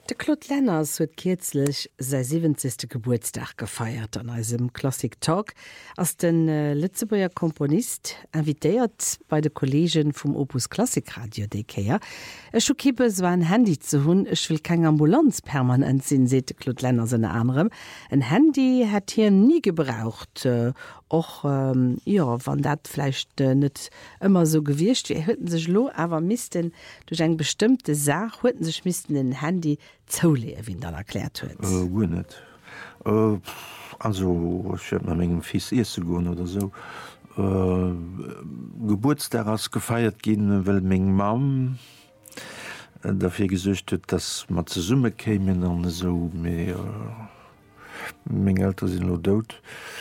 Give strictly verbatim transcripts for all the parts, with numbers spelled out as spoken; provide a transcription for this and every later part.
De Claude Lenners huet kirzlech sei siebzigsten Geburtstag gefeiert an eisem Classic Talk ass den äh, Lützeburger Komponist invitéiert bei de Kollegen vum Opus Klassikradio D K. Ech Schukibes war ein Handy zu hunn, ech will keng Ambulanz permanent sinn, sete Claude Lenners in anderem. Ein Handy hat hier nie gebraucht. Äh, och ähm, ja, wann dat vielleicht äh, net immer so gewircht wie hueten sech lo aber misisten durch eng bestimmte Sach hueten sech misisten den Handy zoule wie dann erklärt huet äh, net äh, also engem fies go oder so äh, Geburtstag ass gefeiert gin well még Mam äh, dafir gesuchtet dass mat ze summe kämen an so mé äh, Mg Elter sinn lo dot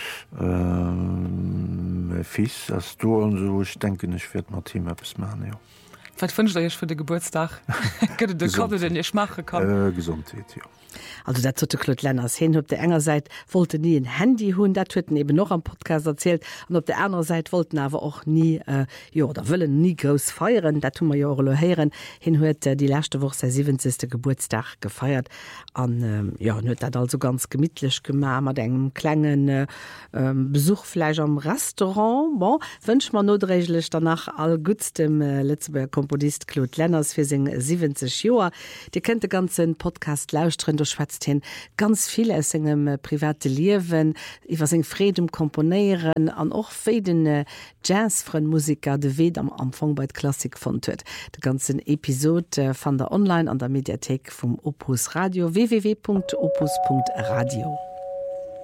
äh, fies as do an so ich denken ich fir mat Team appppes ma ja. Wat wünscht euch für den Geburtstag? Gëtt de Karte den ich mache kann. Äh, Gesundheit, ja. Also dat zotte Claude Lenners hin op der enger Seite wollte nie ein Handy hunn, dat hueten eben noch am Podcast erzählt und op der anderen Seite wollten aber auch nie äh, ja da wollen nie groß feiern, dat tun wir ja heieren hin huet äh, die letzte Woche sein siebzigsten Geburtstag gefeiert an ähm, ja huet dat also ganz gemidtlich gemacht mat engem klengen äh, äh, Besuchfleisch am Restaurant. Bon, wünsch man notrechtlich danach all gut dem äh, Lützeburger Komponist Claude Lenners für sing siebzig Joer. Di kennt den ganzen Podcast lausren durch Schweiz hin ganz viele aus engem äh, private Liewen, iwwer seg Fredem komponieren an och feden äh, Jazzfren Musiker de weet am Anfang bei Klassik von huet. De ganzen Episode äh, fan der online an der Mediathek vom Opus Radio w w w punkt opus punkt radio.